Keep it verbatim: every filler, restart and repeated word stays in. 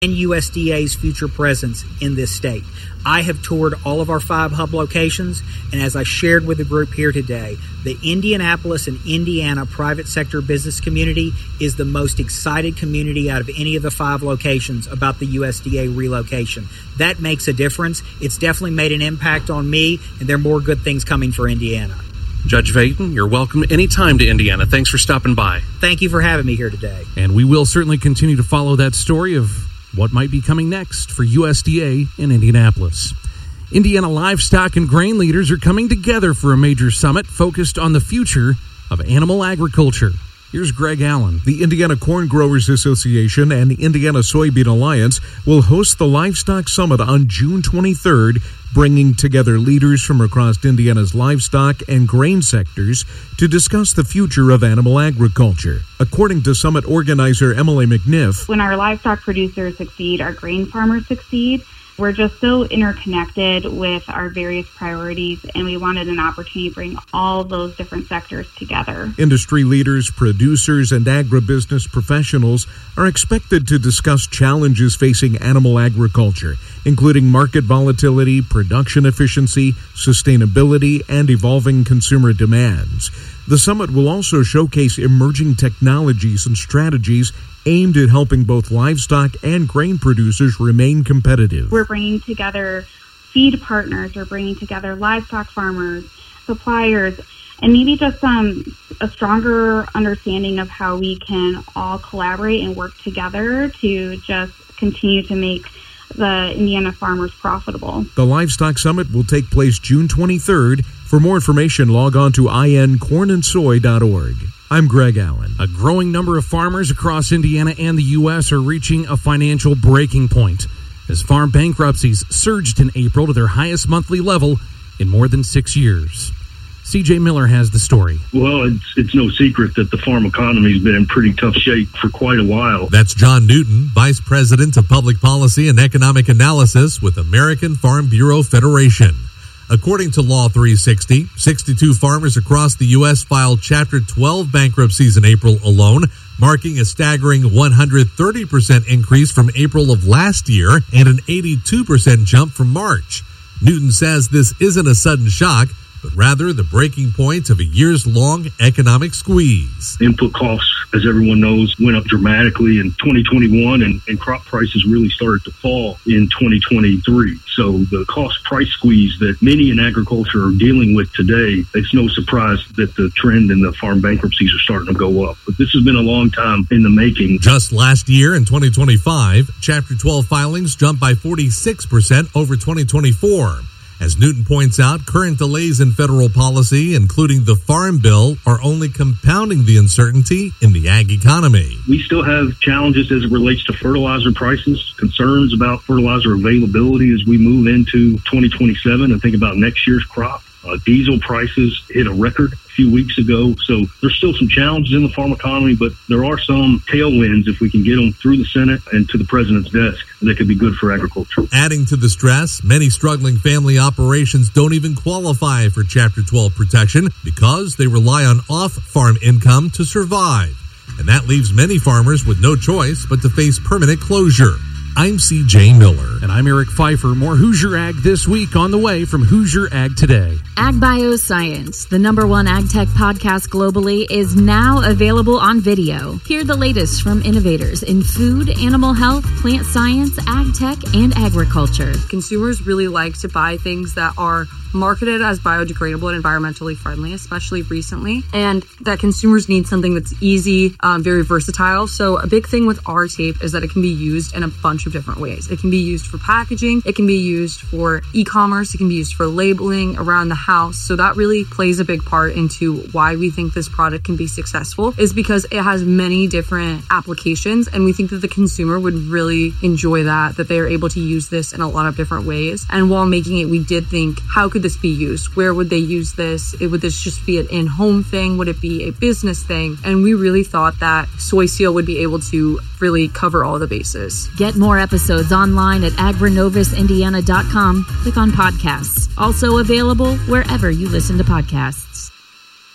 and U S D A's future presence in this state. I have toured all of our five hub locations, and as I shared with the group here today, the Indianapolis and Indiana private sector business community is the most excited community out of any of the five locations about the U S D A relocation. That makes a difference. It's definitely made an impact on me, and there are more good things coming for Indiana. Judge Vaden, you're welcome anytime to Indiana. Thanks for stopping by. Thank you for having me here today. And we will certainly continue to follow that story of what might be coming next for U S D A in Indianapolis. Indiana livestock and grain leaders are coming together for a major summit focused on the future of animal agriculture. Here's Greg Allen. The Indiana Corn Growers Association and the Indiana Soybean Alliance will host the Livestock Summit on June twenty-third, bringing together leaders from across Indiana's livestock and grain sectors to discuss the future of animal agriculture. According to summit organizer Emily McNiff, when our livestock producers succeed, our grain farmers succeed. We're just so interconnected with our various priorities, and we wanted an opportunity to bring all those different sectors together. Industry leaders, producers, and agribusiness professionals are expected to discuss challenges facing animal agriculture, including market volatility, production efficiency, sustainability, and evolving consumer demands. The summit will also showcase emerging technologies and strategies aimed at helping both livestock and grain producers remain competitive. We're bringing together feed partners, we're bringing together livestock farmers, suppliers, and maybe just some a stronger understanding of how we can all collaborate and work together to just continue to make the Indiana farmers profitable. The Livestock Summit will take place June twenty-third. For more information, log on to I N corn and soy dot org. I'm Greg Allen. A growing number of farmers across Indiana and the U S are reaching a financial breaking point as farm bankruptcies surged in April to their highest monthly level in more than six years. C J Miller has the story. Well, it's it's no secret that the farm economy has been in pretty tough shape for quite a while. That's John Newton, Vice President of Public Policy and Economic Analysis with American Farm Bureau Federation. According to Law three sixty, sixty-two farmers across the U S filed Chapter twelve bankruptcies in April alone, marking a staggering one hundred thirty percent increase from April of last year and an eighty-two percent jump from March. Newton says this isn't a sudden shock, but rather the breaking point of a years-long economic squeeze. Input costs, as everyone knows, went up dramatically in twenty twenty-one, and, and crop prices really started to fall in twenty twenty-three. So the cost price squeeze that many in agriculture are dealing with today, it's no surprise that the trend in the farm bankruptcies are starting to go up. But this has been a long time in the making. Just last year, in twenty twenty-five, Chapter twelve filings jumped by forty-six percent over twenty twenty-four. As Newton points out, current delays in federal policy, including the Farm Bill, are only compounding the uncertainty in the ag economy. We still have challenges as it relates to fertilizer prices, concerns about fertilizer availability as we move into twenty twenty-seven and think about next year's crop. Uh, diesel prices hit a record a few weeks ago, so there's still some challenges in the farm economy, but there are some tailwinds if we can get them through the Senate and to the president's desk that could be good for agriculture. Adding to the stress, many struggling family operations don't even qualify for Chapter twelve protection because they rely on off-farm income to survive. And that leaves many farmers with no choice but to face permanent closure. I'm C J Miller. And I'm Eric Pfeiffer. More Hoosier Ag this week on the way from Hoosier Ag Today. Ag Bioscience, the number one ag tech podcast globally, is now available on video. Hear the latest from innovators in food, animal health, plant science, ag tech, and agriculture. Consumers really like to buy things that are marketed as biodegradable and environmentally friendly, especially recently, and that consumers need something that's easy, um, very versatile. So a big thing with our tape is that it can be used in a bunch of different ways. It can be used for packaging, it can be used for e-commerce, it can be used for labeling around the house. So that really plays a big part into why we think this product can be successful, is because it has many different applications, and we think that the consumer would really enjoy that, that they are able to use this in a lot of different ways. And while making it, we did think, how could this be used? Where would they use this? It, would this just be an in-home thing? Would it be a business thing? And we really thought that Soy Seal would be able to really cover all the bases. Get more episodes online at agrinovis indiana dot com. Click on podcasts. Also available wherever you listen to podcasts.